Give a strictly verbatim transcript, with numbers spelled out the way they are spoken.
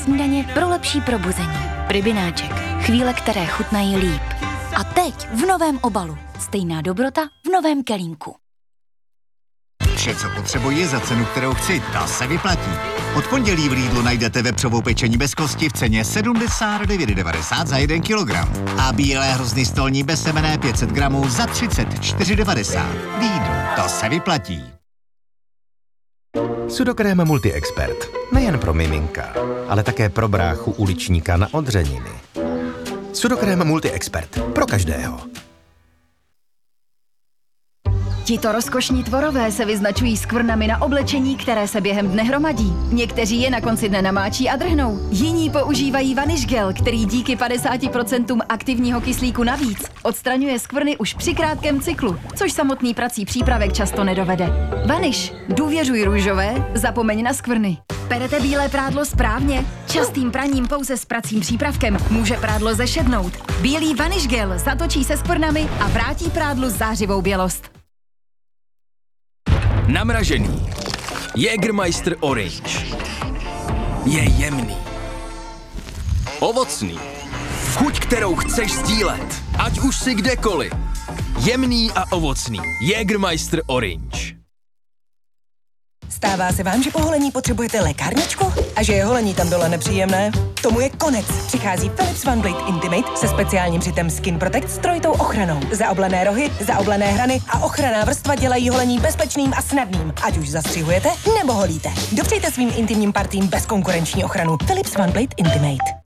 Snídaně pro lepší probuzení. Rybináček. Chvíle, které chutnají líp. A teď v novém obalu. Stejná dobrota v novém kelímku. Vše, co potřebuji za cenu, kterou chci, ta se vyplatí. Od pondělí v Lidlu najdete vepřovou pečení bez kosti v ceně sedmdesát devět devadesát za jeden kilogram. A bílé hrozny stolní bezsemenné pět set gramů za třicet čtyři devadesát. Lidl, to se vyplatí. Sudokrém Multi-Expert. Nejen pro miminka, ale také pro bráchu uličníka na odřeniny. Sudokrém Multi-Expert. Pro každého. Tito rozkošní tvorové se vyznačují skvrnami na oblečení, které se během dne hromadí. Někteří je na konci dne namáčí a drhnou. Jiní používají Vanish Gel, který díky padesáti procentům aktivního kyslíku navíc odstraňuje skvrny už při krátkém cyklu, což samotný prací přípravek často nedovede. Vanish. Důvěřuj růžové, zapomeň na skvrny. Perete bílé prádlo správně? Častým praním pouze s pracím přípravkem může prádlo zešednout. Bílý Vanish Gel zatočí se skvrnami a vrátí prádlu zářivou bělost. Namražený. Jägermeister Orange. Je jemný. Ovocný. Chuť, kterou chceš sdílet. Ať už si kdekoliv. Jemný a ovocný. Jägermeister Orange. Stává se vám, že po holení potřebujete lékárničku? A že je holení tam dole nepříjemné? Tomu je konec. Přichází Philips OneBlade Intimate se speciálním přitem Skin Protect s trojitou ochranou. Zaoblené rohy, zaoblené hrany a ochranná vrstva dělají holení bezpečným a snadným. Ať už zastřihujete nebo holíte. Dopřejte svým intimním partím bezkonkurenční ochranu. Philips OneBlade Intimate.